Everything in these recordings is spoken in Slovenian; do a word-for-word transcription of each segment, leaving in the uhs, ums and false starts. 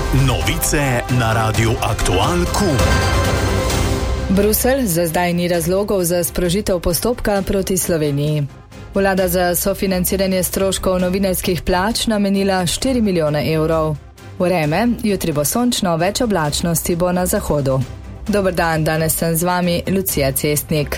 Novice na Radiu Aktual Q. Bruselj za zdaj ni razlogov za sprožitev postopka proti Sloveniji. Vlada za sofinanciranje stroškov novinarskih plač namenila štiri milijone evrov. Vreme, jutri bo sončno, več oblačnosti bo na zahodu. Dober dan, danes sem z vami Lucija Cestnik.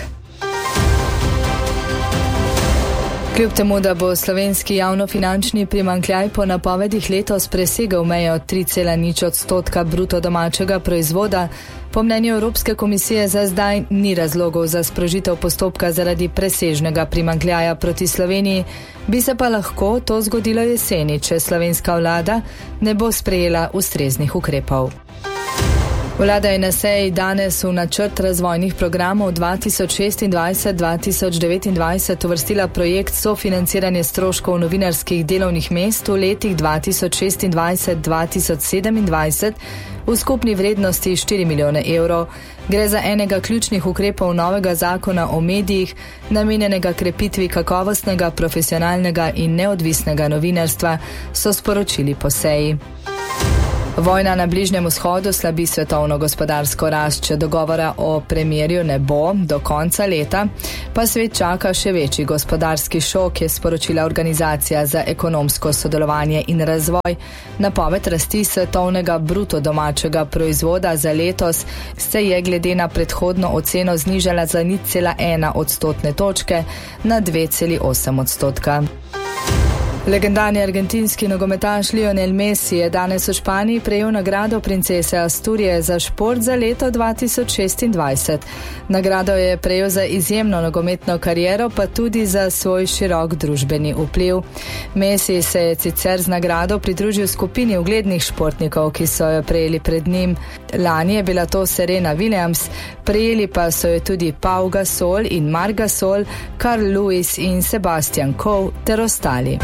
Kljub temu, da bo slovenski javnofinančni primanjkljaj po napovedih letos presegel mejo tri cela nič odstotka bruto domačega proizvoda, po mnenju Evropske komisije za zdaj ni razlogov za sprožitev postopka zaradi presežnega primanjkljaja proti Sloveniji, bi se pa lahko to zgodilo jeseni, če slovenska vlada ne bo sprejela ustreznih ukrepov. Vlada je na seji danes v načrt razvojnih programov dva tisoč šestindvajset do dva tisoč devetindvajset uvrstila projekt sofinanciranje stroškov novinarskih delovnih mest v letih dva tisoč šestindvajset do dva tisoč sedemindvajset v skupni vrednosti štiri milijone evrov. Gre za enega ključnih ukrepov novega zakona o medijih, namenjenega krepitvi kakovostnega, profesionalnega in neodvisnega novinarstva, so sporočili po seji. Vojna na Bližnjem vzhodu slabi svetovno gospodarsko rast, če dogovora o premirju ne bo do konca leta, pa svet čaka še večji gospodarski šok, je sporočila Organizacija za ekonomsko sodelovanje in razvoj. Napoved rasti svetovnega bruto domačega proizvoda za letos se je glede na predhodno oceno znižala za nič cela ena odstotne točke na dve celi osem odstotka. Legendarni argentinski nogometaš Lionel Messi je danes v Španiji prejel nagrado princese Asturije za šport za leto dva tisoč šestindvajset. Nagrado je prejel za izjemno nogometno kariero, pa tudi za svoj širok družbeni vpliv. Messi se je sicer z nagrado pridružil skupini uglednih športnikov, ki so jo prejeli pred njim. Lani je bila to Serena Williams, prejeli pa so jo tudi Pau Gasol in Marc Gasol, Carl Lewis in Sebastian Coe ter ostali.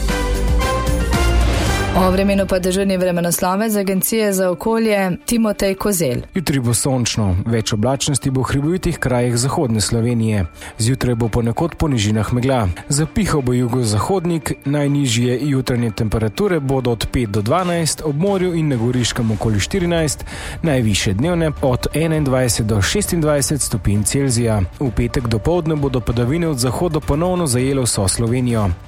O vremenu pa dežurni vremenoslovec Agencije za okolje Timotej Kozel. Jutri bo sončno, več oblačnosti bo v hribovitih krajih zahodne Slovenije. Zjutraj bo ponekod po nižinah megla. Zapihal bo jugozahodnik, najnižje jutranje temperature bodo od pet do dvanajst, ob morju in na Goriškem okoli štirinajst, najvišje dnevne od enaindvajset do šestindvajset stopinj Celzija. V petek dopoldne bodo padavine od zahoda ponovno zajele vso Slovenijo.